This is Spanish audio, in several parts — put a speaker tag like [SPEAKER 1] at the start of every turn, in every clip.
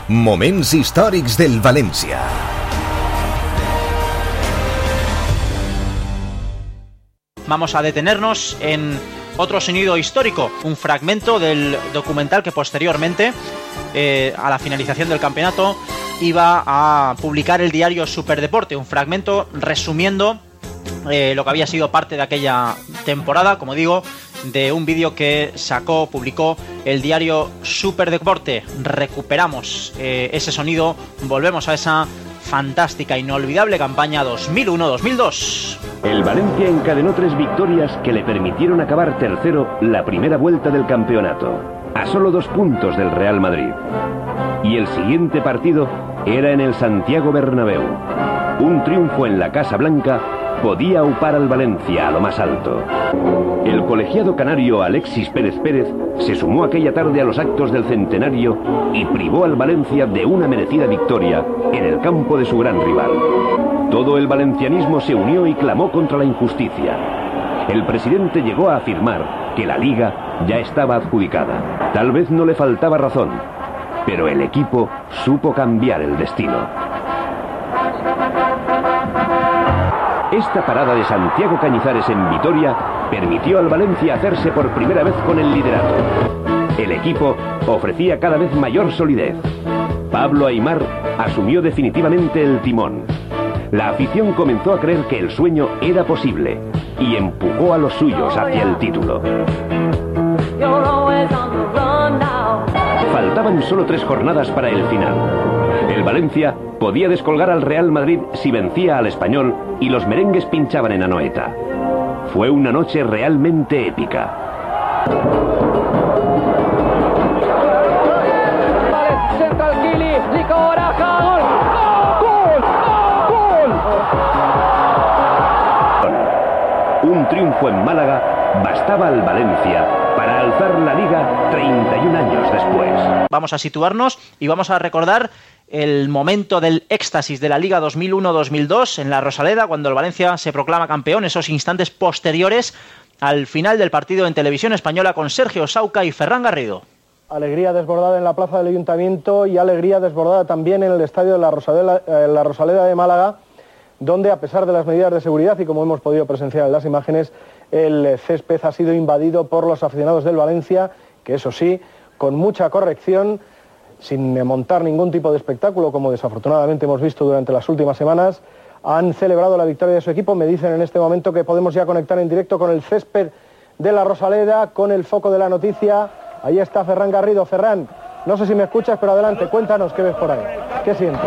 [SPEAKER 1] Moments històrics del València.
[SPEAKER 2] Vamos a detenernos en otro sonido histórico, un fragmento del documental que posteriormente, a la finalización del campeonato, iba a publicar el diario Superdeporte, un fragmento resumiendo lo que había sido parte de aquella temporada, como digo, de un vídeo que publicó el diario Superdeporte. Recuperamos ese sonido, volvemos a esa fantástica, inolvidable campaña 2001-2002.
[SPEAKER 3] El Valencia encadenó 3 victorias que le permitieron acabar tercero la primera vuelta del campeonato, a solo 2 puntos del Real Madrid. Y el siguiente partido era en el Santiago Bernabéu. Un triunfo en la Casa Blanca podía aupar al Valencia a lo más alto. El colegiado canario Alexis Pérez Pérez se sumó aquella tarde a los actos del centenario y privó al Valencia de una merecida victoria en el campo de su gran rival. Todo el valencianismo se unió y clamó contra la injusticia. El presidente llegó a afirmar que la Liga ya estaba adjudicada. Tal vez no le faltaba razón, pero el equipo supo cambiar el destino. Esta parada de Santiago Cañizares en Vitoria permitió al Valencia hacerse por primera vez con el liderato. El equipo ofrecía cada vez mayor solidez. Pablo Aimar asumió definitivamente el timón. La afición comenzó a creer que el sueño era posible y empujó a los suyos hacia el título. Faltaban solo 3 jornadas para el final. El Valencia podía descolgar al Real Madrid si vencía al Español y los merengues pinchaban en Anoeta. Fue una noche realmente épica. Un triunfo en Málaga bastaba al Valencia para alzar la Liga 31 años después.
[SPEAKER 2] Vamos a situarnos y vamos a recordar el momento del éxtasis de la Liga 2001-2002 en la Rosaleda, cuando el Valencia se proclama campeón, esos instantes posteriores al final del partido en Televisión Española con Sergio Sauca y Ferran Garrido.
[SPEAKER 4] Alegría desbordada en la plaza del Ayuntamiento y alegría desbordada también en el estadio de la Rosaleda de Málaga, donde a pesar de las medidas de seguridad y como hemos podido presenciar en las imágenes, el césped ha sido invadido por los aficionados del Valencia, que eso sí, con mucha corrección, sin montar ningún tipo de espectáculo, como desafortunadamente hemos visto durante las últimas semanas, han celebrado la victoria de su equipo. Me dicen en este momento que podemos ya conectar en directo con el césped de la Rosaleda, con el foco de la noticia. Ahí está Ferran Garrido. Ferran, no sé si me escuchas, pero adelante, cuéntanos qué ves por ahí. ¿Qué sientes?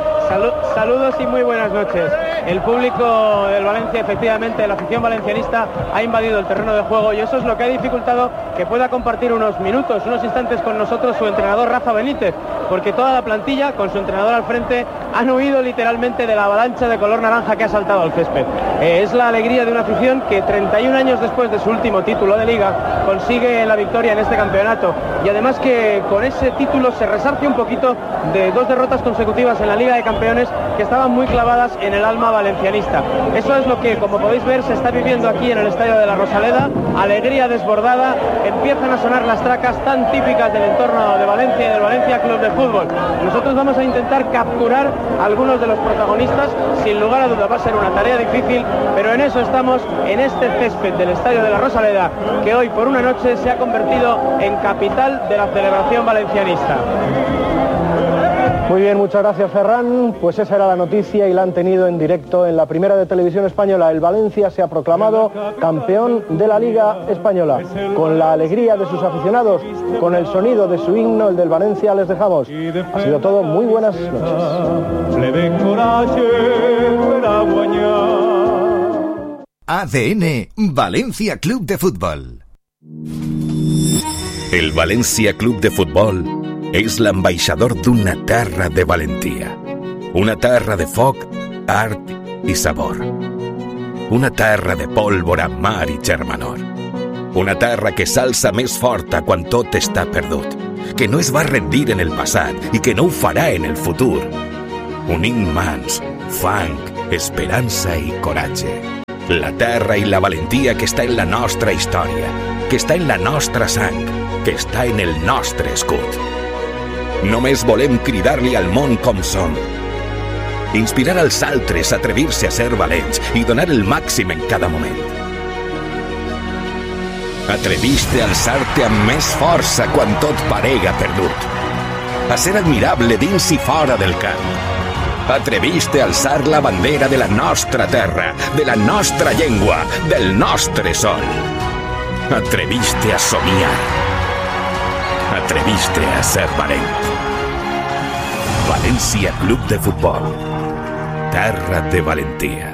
[SPEAKER 5] Saludos y muy buenas noches. El público del Valencia, efectivamente, la afición valencianista ha invadido el terreno de juego y eso es lo que ha dificultado que pueda compartir unos minutos, unos instantes con nosotros su entrenador Rafa Benítez, porque toda la plantilla, con su entrenador al frente, han huido literalmente de la avalancha de color naranja que ha saltado al césped. Es la alegría de una afición que 31 años después de su último título de Liga consigue la victoria en este campeonato y además que con ese título se resarce un poquito de 2 derrotas consecutivas en la Liga de Campeones que estaban muy clavadas en el alma valencianista. Eso es lo que, como podéis ver, se está viviendo aquí en el estadio de la Rosaleda. Alegría desbordada, empiezan a sonar las tracas tan típicas del entorno de Valencia y del Valencia Club de Fútbol. Nosotros vamos a intentar capturar a algunos de los protagonistas, sin lugar a duda va a ser una tarea difícil, pero en eso estamos, en este césped del estadio de la Rosaleda, que hoy por una noche se ha convertido en capital de la celebración valencianista.
[SPEAKER 4] Muy bien, muchas gracias Ferran. Pues esa era la noticia y la han tenido en directo en la primera de Televisión Española. El Valencia se ha proclamado campeón de la Liga Española. Con la alegría de sus aficionados, con el sonido de su himno, el del Valencia, les dejamos. Ha sido todo, muy buenas noches.
[SPEAKER 1] ADN Valencia Club de Fútbol.
[SPEAKER 6] El Valencia Club de Futbol és l'ambaixador d'una terra de valentia. Una terra de foc, art i sabor. Una terra de pólvora, mar i germanor. Una terra que s'alça més forta quan tot està perdut, que no es va rendir en el passat i que no ho farà en el futur. Unint mans, fang, esperança i coratge. La terra i la valentia que està en la nostra història, que està en la nostra sang, que està en el nostre escut. Només volem cridar-li al món com som. Inspirar als altres a atrevir-se a ser valents i donar el màxim en cada moment. Atreviste a alçar-te amb més força quan tot parega perdut. A ser admirable dins i fora del camp. Atreviste a alçar la bandera de la nostra terra, de la nostra llengua, del nostre sol. Atreviste a somiar. Atreviste a ser valent. València Club de Futbol. Terra de valentía.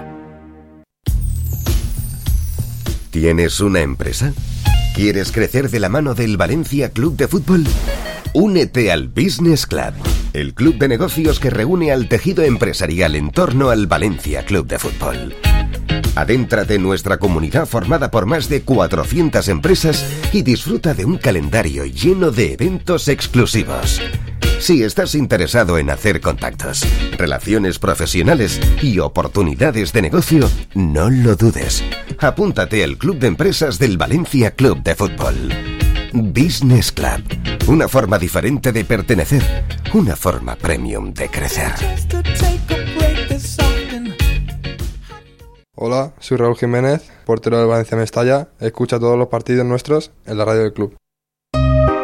[SPEAKER 1] ¿Tienes una empresa? ¿Quieres crecer de la mano del Valencia Club de Fútbol? Únete al Business Club, el club de negocios que reúne al tejido empresarial en torno al Valencia Club de Fútbol. Adéntrate en nuestra comunidad formada por más de 400 empresas y disfruta de un calendario lleno de eventos exclusivos. Si estás interesado en hacer contactos, relaciones profesionales y oportunidades de negocio, no lo dudes. Apúntate al Club de Empresas del Valencia Club de Fútbol. Business Club. Una forma diferente de pertenecer. Una forma premium de crecer.
[SPEAKER 7] Hola, soy Raúl Jiménez, portero del Valencia Mestalla. Escucha todos los partidos nuestros en la radio del club.